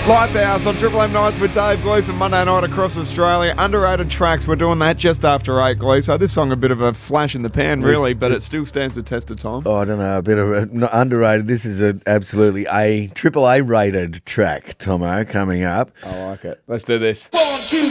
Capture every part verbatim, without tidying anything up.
Lifehouse on Triple M Nights with Dave Gleeson, Monday night across Australia. Underrated tracks, we're doing that just after eight, Gleeson. So this song a bit of a flash in the pan, really, but it still stands the test of time. Oh, I don't know, a bit of a, not underrated. This is a absolutely a triple A rated track, Tomo, coming up. I like it. Let's do this. One, two.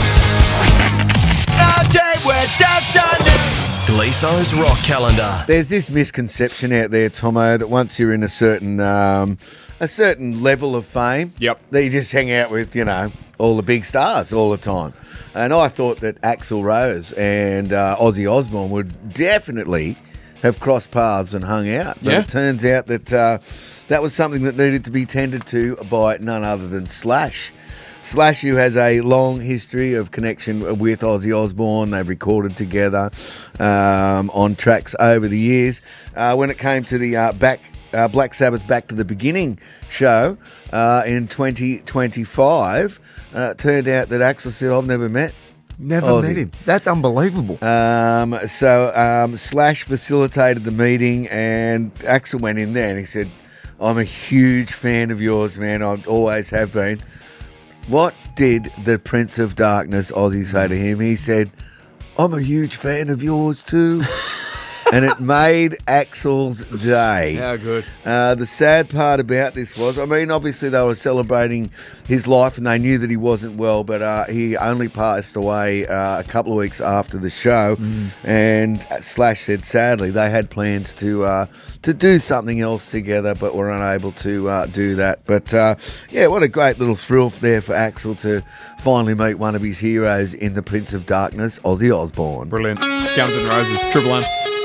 Our day we're just done. Gleeson's Rock Calendar. There's this misconception out there, Tomo, that once you're in a certain um, a certain level of fame, Yep. that you just hang out with, you know, all the big stars all the time. And I thought that Axl Rose and uh, Ozzy Osbourne would definitely have crossed paths and hung out. But Yeah. it turns out that uh, that was something that needed to be tended to by none other than Slash. Slash, who has a long history of connection with Ozzy Osbourne. They've recorded together um, on tracks over the years. Uh, when it came to the uh, back uh, Black Sabbath Back to the Beginning show uh, in twenty twenty-five, uh, it turned out that Axl said, I've never met Never Ozzy. met him. That's unbelievable. Um, so um, Slash facilitated the meeting, and Axl went in there and he said, I'm a huge fan of yours, man. I always have been. What did the Prince of Darkness, Ozzy, say to him? He said, I'm a huge fan of yours too. And it made Axl's day. How good. Uh, the sad part about this was, I mean, obviously they were celebrating his life and they knew that he wasn't well, but uh, he only passed away uh, a couple of weeks after the show. Mm. And Slash said, sadly, they had plans to uh, to do something else together, but were unable to uh, do that. But uh, yeah, what a great little thrill there for Axl to finally meet one of his heroes in the Prince of Darkness, Ozzy Osbourne. Brilliant. Guns N' Roses, Triple M.